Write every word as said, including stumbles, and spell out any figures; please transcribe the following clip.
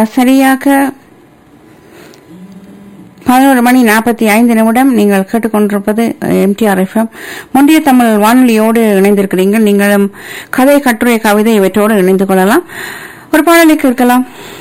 சரியாக பதினோரு மணி நாற்பத்தி ஐந்து நிமிடம். நீங்கள் கேட்டுக்கொண்டிருப்பது எம்டிஆர் எஃப்எம் முந்தைய தமிழ் வானொலியோடு இணைந்திருக்கிறீர்கள். நீங்களும் கதை, கட்டுரை, கவிதை இவற்றோடு இணைந்து கொள்ளலாம். ஒரு பாடலை கேட்கலாம்.